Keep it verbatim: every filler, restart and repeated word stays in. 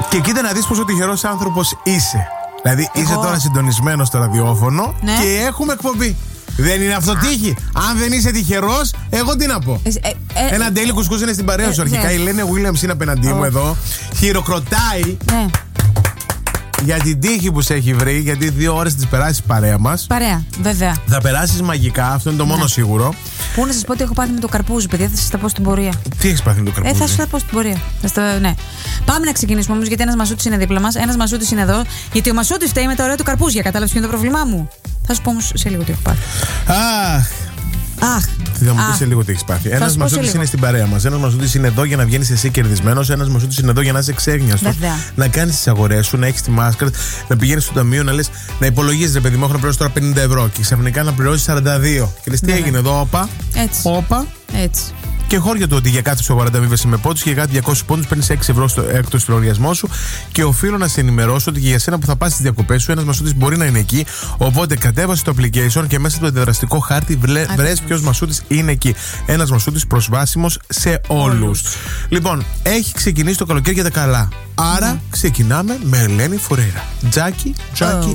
Και κοίτα να δεις πόσο τυχερός άνθρωπος είσαι. Δηλαδή είσαι Εγώ. τώρα συντονισμένος στο ραδιόφωνο, ναι, και έχουμε εκπομπή. Δεν είναι αυτό τύχη? Αν δεν είσαι τυχερός, εγώ τι να πω. Ε, ε, Ένα ντέλι κουσκούς είναι στην παρέα σου. ε, Αρχικά ναι. η Λένε Williams είναι απέναντί μου εδώ. Χειροκροτάει. Ναι. Για την τύχη που σε έχει βρει, γιατί δύο ώρες τις περάσεις παρέα μας. Παρέα, βέβαια. Θα περάσεις μαγικά, αυτό είναι το μόνο Ναι. σίγουρο. Πού να σας πω ότι έχω πάθει με το καρπούζι, παιδιά, θα σας τα πω στην πορεία. Τι έχεις πάθει με το Ε, καρπούζι? θα σου τα πω στην πορεία. Θα στα... ναι. Πάμε να ξεκινήσουμε όμως, γιατί ένας Μασούτης είναι δίπλα μας. Ένας Μασούτης είναι εδώ. Γιατί ο Μασούτης φταίει με τα ωραία του καρπούζια. Κατάλαβες ποιο είναι το πρόβλημά μου? Θα σου πω όμως σε λίγο τι έχω πάθει. Αχ. Αχ. Θα μου Αχ. πεις σε λίγο τι έχεις πάθει. Ένας σου πω σε Μασούτης λίγο. είναι στην παρέα μας. Ένας Μασούτης είναι εδώ για να βγαίνεις εσύ κερδισμένος. Ένας Μασούτης είναι εδώ για να είσαι ξέγνιαστος. Βέβαια. Να κάνεις τις αγορές σου, να έχεις τη μάσκαρα, να πηγαίνεις στο ταμείο, να λες, να υπολογίζεις, ρε παιδί μου, έχω να πληρώσω τώρα πενήντα ευρώ και ξαφνικά να πληρώσεις σαράντα δύο. Και λες, τι Βέβαια. έγινε εδώ, όπα. Έτσι. Όπα. Έτσι. Και χώρια το ότι για κάθε σοβαρά αμείβεσαι με πόντους και για κάθε διακόσιους πόντους παίρνεις έξι ευρώ στο έκτο στο λογαριασμό σου. Και οφείλω να σε ενημερώσω ότι και για σένα που θα πας στις διακοπές σου, ένας Μασούτης μπορεί να είναι εκεί. Οπότε κατέβασε το application και μέσα από το αντιδραστικό χάρτη βρες ποιος Μασούτης είναι εκεί. Ένας Μασούτης προσβάσιμος σε όλους. Λοιπόν, έχει ξεκινήσει το καλοκαίρι για τα καλά. Άρα ξεκινάμε με Ελένη Φορέιρα. Τζάκι, Τζάκι,